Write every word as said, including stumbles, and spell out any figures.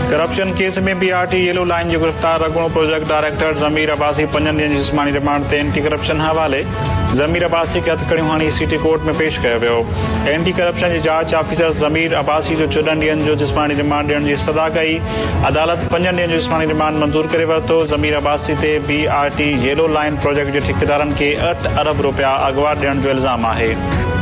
Corruption case में B R T yellow line जो गिरफ्तार अॻूणो प्रोजेक्ट डायरेक्टर ज़मीर अब्बासी पंजनि ॾींहनि जी जिस्मानी रिमांड ते एंटी करप्शन हवाले ज़मीर अब्बासी खे हथकड़ियूं हाणे सिटी कोर्ट में पेश कयो वियो। एंटी करप्शन जी जांच ऑफिसर ज़मीर अब्बासी जो चोॾहनि ॾींहनि जो जिस्मानी रिमांड ॾियण जी सदा कई। अदालत पंजनि ॾींहनि जो जिस्मानी रिमांड मंज़ूर करे वरितो। ज़मीर अब्बासी ते B R T yellow line project जे ठेकेदारनि खे अठ अरब रुपया अॻुवाट ॾियण जो इल्ज़ाम आहे।